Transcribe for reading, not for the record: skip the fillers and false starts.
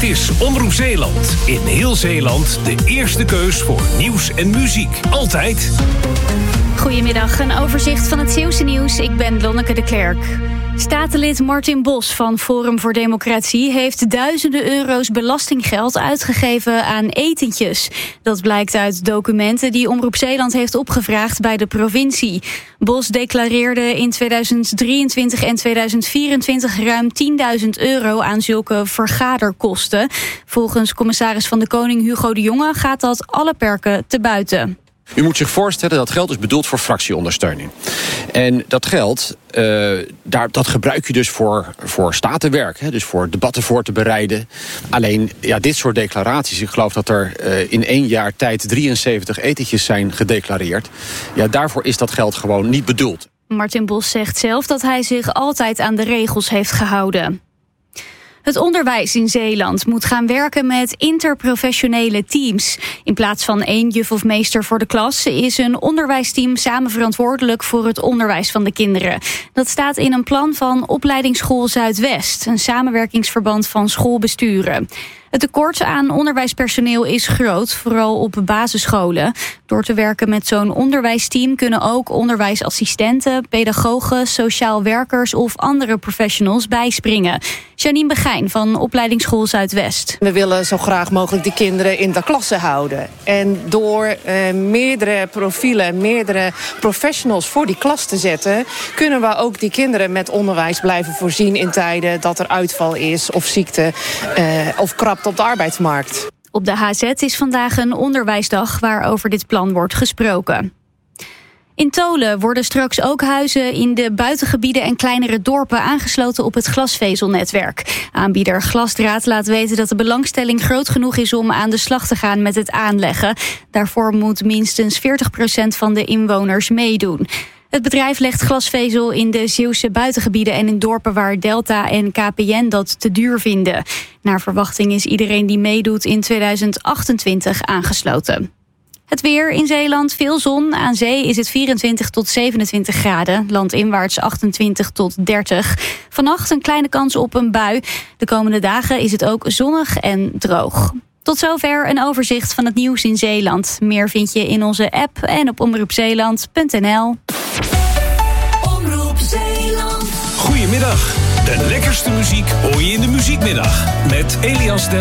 Dit is Omroep Zeeland. In heel Zeeland de eerste keus voor nieuws en muziek. Altijd. Goedemiddag, een overzicht van het Zeeuwse nieuws. Ik ben Lonneke de Klerk. Statenlid Martin Bos van Forum voor Democratie heeft duizenden euro's belastinggeld uitgegeven aan etentjes. Dat blijkt uit documenten die Omroep Zeeland heeft opgevraagd bij de provincie. Bos declareerde in 2023 en 2024 ruim 10.000 euro aan zulke vergaderkosten. Volgens commissaris van de Koning Hugo de Jonge gaat dat alle perken te buiten. U moet zich voorstellen dat geld is bedoeld voor fractieondersteuning. En dat geld, dat gebruik je dus voor statenwerk. Hè, dus voor debatten voor te bereiden. Alleen, dit soort declaraties, ik geloof dat er in 1 jaar tijd 73 etentjes zijn gedeclareerd. Ja, daarvoor is dat geld gewoon niet bedoeld. Martin Bos zegt zelf dat hij zich altijd aan de regels heeft gehouden. Het onderwijs in Zeeland moet gaan werken met interprofessionele teams. In plaats van 1 juf of meester voor de klas is een onderwijsteam samen verantwoordelijk voor het onderwijs van de kinderen. Dat staat in een plan van Opleidingsschool Zuidwest, een samenwerkingsverband van schoolbesturen. Het tekort aan onderwijspersoneel is groot, vooral op basisscholen. Door te werken met zo'n onderwijsteam kunnen ook onderwijsassistenten, pedagogen, sociaal werkers of andere professionals bijspringen. Janine Begijn van Opleidingsschool Zuidwest. We willen zo graag mogelijk die kinderen in de klasse houden. En door meerdere profielen, meerdere professionals voor die klas te zetten, kunnen we ook die kinderen met onderwijs blijven voorzien in tijden dat er uitval is of ziekte of krapte op de arbeidsmarkt. Op de HZ is vandaag een onderwijsdag waarover dit plan wordt gesproken. In Tholen worden straks ook huizen in de buitengebieden en kleinere dorpen aangesloten op het glasvezelnetwerk. Aanbieder Glasdraad laat weten dat de belangstelling groot genoeg is om aan de slag te gaan met het aanleggen. Daarvoor moet minstens 40% van de inwoners meedoen. Het bedrijf legt glasvezel in de Zeeuwse buitengebieden en in dorpen waar Delta en KPN dat te duur vinden. Naar verwachting is iedereen die meedoet in 2028 aangesloten. Het weer in Zeeland, veel zon. Aan zee is het 24 tot 27 graden. Landinwaarts 28 tot 30. Vannacht een kleine kans op een bui. De komende dagen is het ook zonnig en droog. Tot zover een overzicht van het nieuws in Zeeland. Meer vind je in onze app en op omroepzeeland.nl. Omroep Zeeland. Goedemiddag. De lekkerste muziek hoor je in de muziekmiddag. Met Elias Den